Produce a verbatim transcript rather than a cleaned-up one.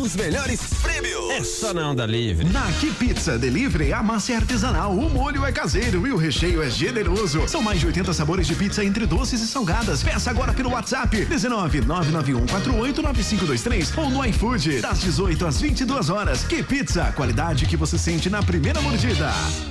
os melhores prêmios. É só na Onda Livre. Na Que Pizza Delivery, a massa é artesanal, o molho é caseiro e o recheio é generoso. São mais de oitenta sabores de pizza entre doces e salgadas. Peça agora pelo WhatsApp dezenove nove nove um quatro oito nove cinco dois três ou no iFood das dezoito às vinte e duas horas. Que Pizza, qualidade que você sente na primeira mordida.